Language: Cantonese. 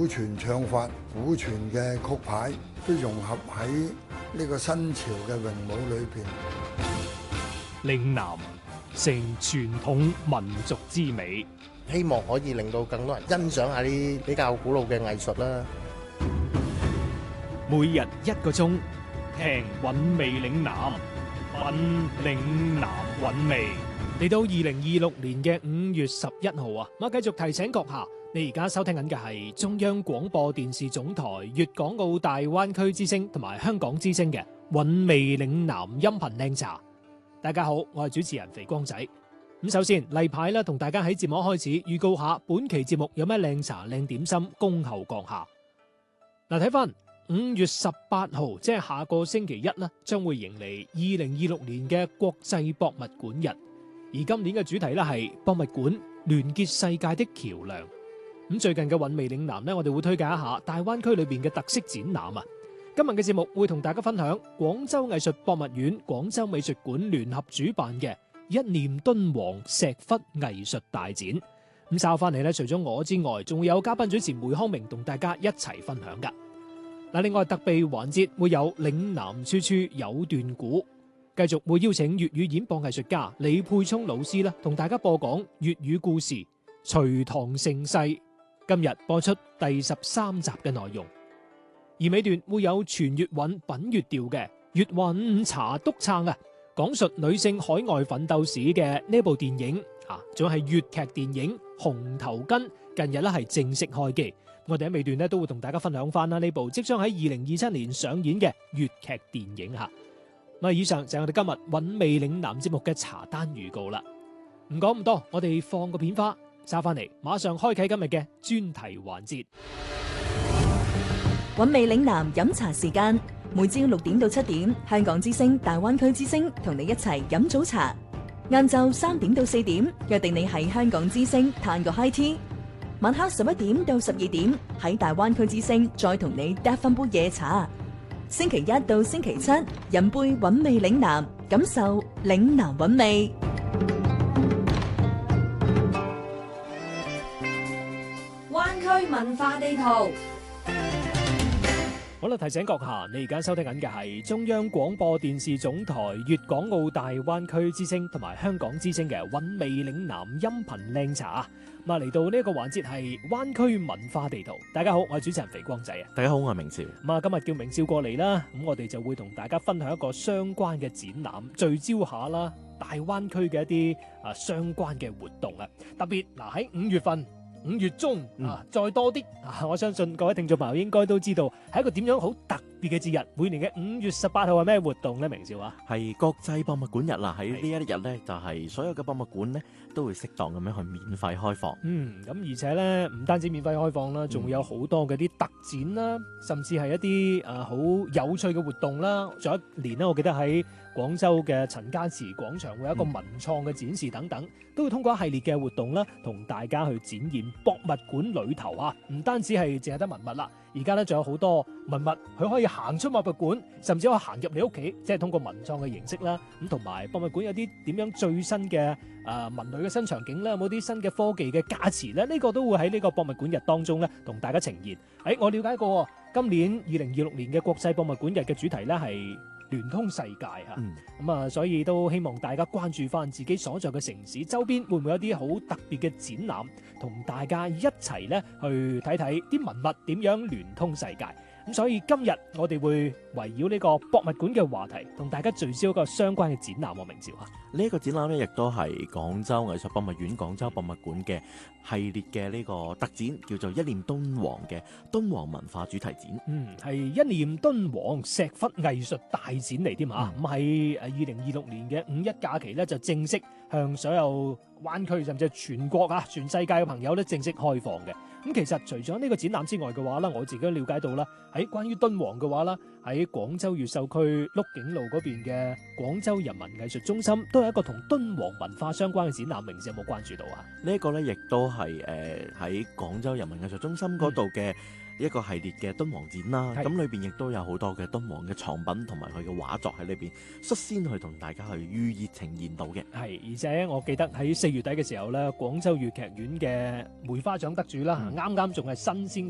古傳唱法、古傳嘅曲牌都融合喺呢個新潮嘅詠舞裏邊。 嶺南成傳統民族之美， 希望可以令到更多人欣賞下啲比較古老嘅藝術啦。 每日1個鐘，聽韻味嶺南，品嶺南韻味。嚟到2026年嘅5月11號啊，我繼續提醒閣下，你而家收聽緊嘅係中央廣播電視總台粵港澳大灣區之聲同埋香港之聲嘅韻味嶺南音頻靚茶。大家好，我係主持人肥光仔。咁首先例牌啦，同大家喺節目開始預告下本期節目有咩靚茶靚點心恭候閣下。嗱，睇翻5月18號，即係下個星期一啦，將會迎嚟2026年嘅國際博物館日。而今年嘅主題咧係博物館聯結世界的橋梁。咁最近嘅韻味嶺南呢，我哋會推介一下大灣區裏邊嘅特色展覽啊。今日嘅節目會同大家分享廣州藝術博物院、廣州美術館聯合主辦嘅一念敦煌石窟藝術大展。咁稍後翻嚟咧，除咗我之外，仲會有嘉賓主持梅康明同大家一齊分享噶。嗱，另外特備環節會有嶺南處處有段古。繼續會邀請粵語演播藝術家李沛聰老師啦，同大家播講粵語故事《隋唐盛世》。今日播出第13集嘅內容，而尾段會有全粵韻品粵調嘅粵韻茶督撐啊，講述女性海外奮鬥史嘅呢部電影啊，仲係粵劇電影《紅頭巾》，近日咧係正式開機。我哋喺尾段咧都會同大家分享翻啦呢部即將喺2027年上演嘅粵劇電影吓。以上就係我哋今日韻味嶺南節目嘅茶單預告啦。唔講咁多，我哋放個片花，揸翻嚟，馬上開啟今日嘅專題環節。 韻味嶺南飲茶時間，每朝6點到7點，香港之聲、大灣區之聲同你一齊飲早茶。晏晝3點到4點，約定你喺香港之聲嘆個 high tea。晚黑11點到12點，喺大灣區之聲再同你嗒翻杯夜茶。星期一到星期七，飲杯韻味嶺南，感受嶺南韻味。 灣區文化地圖。 好啦，提醒閣下，你而家收聽緊嘅係中央廣播電視總台粵港澳大灣區之聲同埋香港之聲嘅韻味嶺南音頻靚茶。咁嚟到呢一個環節係灣區文化地圖。大家好，我係主持人肥光仔啊。 大家好，我係明少。 咁今日叫明少過嚟啦，咁我哋就會同大家分享一個相關嘅展覽，聚焦下啦大灣區嘅一啲相關嘅活動啊。特別喺5月份。5月中再多啲我相信各位聽眾朋友應該都知道係一個點樣好特別嘅節日。每年嘅5月18號係咩活動呢？明少啊， 係國際博物館日啦。喺呢一日呢，就係所有嘅博物館呢都會適當咁樣去免費開放。 咁而且呢，唔單止免費開放啦，仲會有好多嘅啲特展啦，甚至係一啲好有趣嘅活動啦。仲有一年呢，我記得喺廣州嘅陳家祠廣場會有一個文創嘅展示等等，都會通過一系列嘅活動啦，同大家去展現博物館裏頭啊，唔單止係淨係得文物啦，而家咧仲有好多文物，佢可以行出博物館，甚至可以行入你屋企，即係通過文創嘅形式啦。咁同埋博物館有啲點樣最新嘅文旅嘅新場景咧，有冇啲新嘅科技嘅加持咧？呢個都會喺呢個博物館日當中咧，同大家呈現。我了解過今年2026年嘅國際博物館日嘅主題咧係聯通世界嚇，所以都希望大家關注翻自己所在嘅城市周邊，會唔會有啲好特別嘅展覽，同大家一齊咧去睇睇啲文物點樣聯通世界。咁所以今日我哋會圍繞呢個博物館嘅話題，同大家聚焦一個相關嘅展覽。明少嚇， 呢一個展覽咧，亦都係廣州藝術博物院廣州博物館嘅系列嘅呢個特展，叫做一念敦煌嘅敦煌文化主題展。 係一念敦煌石窟藝術大展嚟添嚇。咁喺2026年嘅5一假期咧，就正式向所有灣區甚至係全國全世界嘅朋友咧正式開放嘅。咁其實除咗呢個展覽之外嘅話啦，我自己都了解到啦，喺關於敦煌嘅話啦，喺廣州越秀區麓景路嗰邊嘅廣州人民藝術中心都係一個同敦煌文化相關嘅展覽。明示有冇關注到啊？ 呢一個咧，亦都係喺廣州人民藝術中心嗰度嘅一個系列嘅敦煌展啦。咁裏邊亦都有好多嘅敦煌嘅藏品同埋佢嘅畫作喺裏邊率先去同大家去予以呈現到嘅。 係，而且我記得喺4月底嘅時候咧，廣州粵劇院嘅梅花獎得主啦，啱啱仲係新鮮